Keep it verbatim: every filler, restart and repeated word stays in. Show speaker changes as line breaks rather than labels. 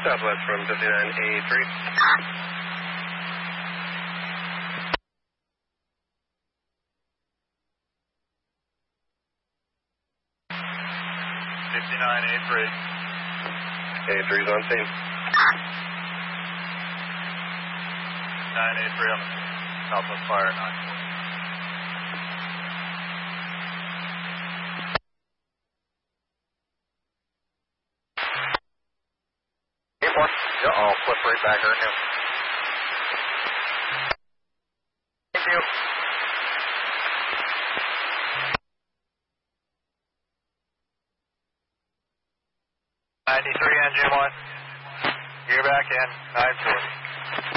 Southwest from fifty-nine A three.
fifty-nine A three.
A three's on scene.
nine A three on the Southwest Fire nine four. Yeah, I'll flip right back right now. Thank you. ninety-three engine one. You're back in. nine four.